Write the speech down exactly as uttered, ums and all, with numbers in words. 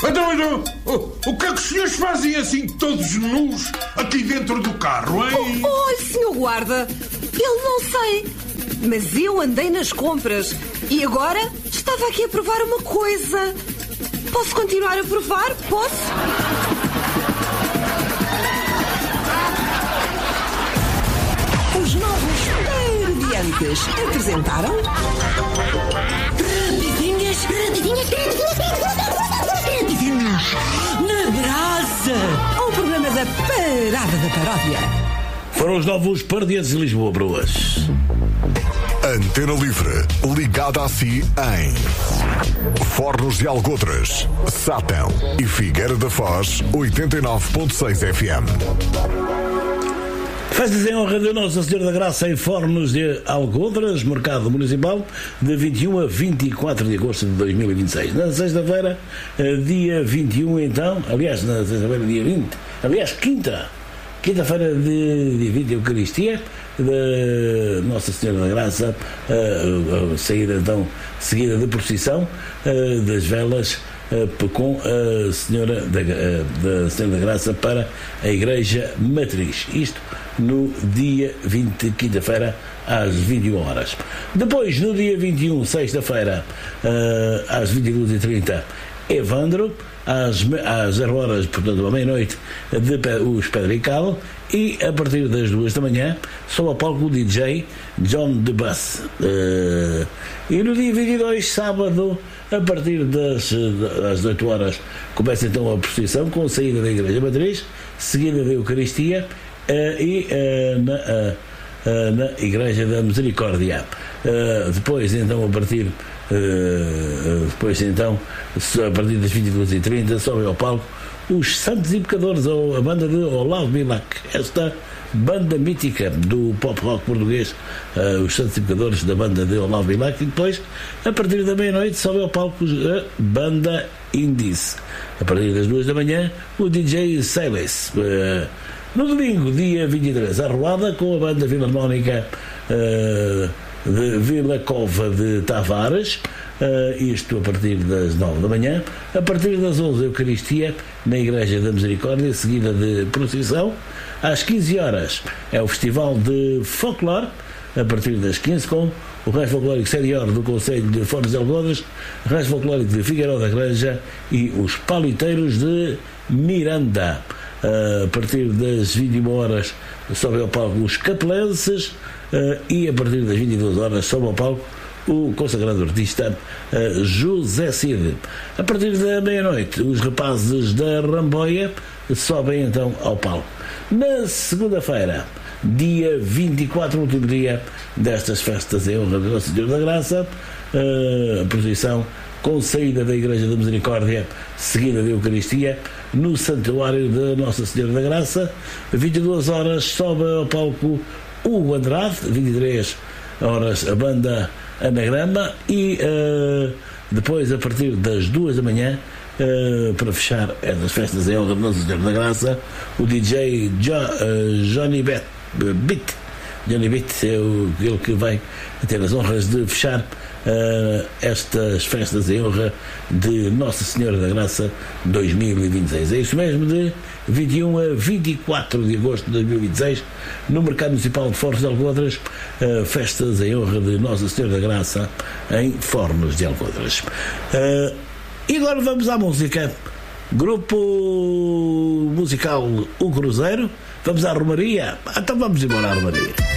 Então, então o, o que é que os senhores fazem assim todos nus aqui dentro do carro, hein? Oh, olha, senhor guarda, eu não sei, mas eu andei nas compras e agora estava aqui a provar uma coisa. Posso continuar a provar? Posso? Os novos Perdiantes apresentaram... Rapidinhas, rapidinhas, rapidinhas, na brasa. O programa da Parada da Paródia. Foram os novos Perdiantes de Lisboa para hoje. Antena Livre, ligada a si em Fornos de Algodres, Sátão e Figueira da Foz, oitenta e nove ponto seis F M. Festas em honra de Nossa Senhora da Graça em Fornos de Algodres, Mercado Municipal, de vinte e um a vinte e quatro de agosto de dois mil e vinte e seis. Na sexta-feira, dia vinte e um, então, aliás, na sexta-feira, dia vinte, aliás, quinta, quinta-feira de dia vinte, Eucaristia, de Nossa Senhora da Graça, a, a saída, então, seguida de procissão, a, das velas, com a Senhora da, da Senhora da Graça para a Igreja Matriz. Isto no dia vinte, quinta-feira, às vinte e uma horas. Depois, no dia vinte e um, sexta-feira, às vinte e duas e trinta, Evandro, às, às zero horas, portanto, à meia-noite, os Pedrical, e a partir das duas da manhã, sob ao palco o D J John de Bass. Uh, e no dia vinte e dois, sábado, a partir das, das oito horas, começa então a procissão com a saída da Igreja Matriz, seguida da Eucaristia, uh, e uh, na, uh, uh, na Igreja da Misericórdia. Uh, depois, então, a partir Uh, depois então a partir das vinte e duas e trinta sobem ao palco os Santos e Pecadores, ou a banda de Olavo Bilac, esta banda mítica do pop rock português, uh, os Santos e Pecadores, da banda de Olavo Bilac. E depois, a partir da meia-noite, sobe ao palco a banda Índice. A partir das duas da manhã, o D J Silas. Uh, no domingo, dia vinte e três, a Arruada, com a banda filarmónica uh, de Vila Cova de Tavares, uh, isto a partir das nove da manhã. A partir das onze, Eucaristia na Igreja da Misericórdia, seguida de procissão. Às quinze horas é o Festival de Folclore, a partir das quinze, com o Rancho Folclórico Senior do Conselho de Fornos de Algodres, Rancho Folclórico de Figueiró da Granja e os Paliteiros de Miranda. Uh, a partir das vinte e uma horas sobe ao palco os Capelenses, uh, e a partir das vinte e duas horas sobe ao palco o consagrado artista uh, José Cid. A partir da meia-noite, os rapazes da Ramboia sobem então ao palco. Na segunda-feira, dia vinte e quatro, último dia destas festas em honra de Nossa Senhora da Graça, uh, a procissão com saída da Igreja da Misericórdia, seguida da Eucaristia, no Santuário de Nossa Senhora da Graça. vinte e duas horas sobe ao palco Hugo Andrade, vinte e três horas a banda Anagrama, e uh, depois, a partir das duas da manhã, uh, para fechar as festas em honra de Nossa Senhora da Graça, o D J jo, uh, Johnny Bet, Beat. Johnny Beat é o, ele que vai ter as honras de fechar uh, estas festas em honra de Nossa Senhora da Graça dois mil e vinte e seis. É isso mesmo, de vinte e um a vinte e quatro de agosto de dois mil e vinte e seis, no Mercado Municipal de Fornos de Algodres, uh, festas em honra de Nossa Senhora da Graça em Fornos de Algodres. Uh, e agora vamos à música. Grupo musical O Cruzeiro. Vamos à Romaria? Então vamos embora à Romaria.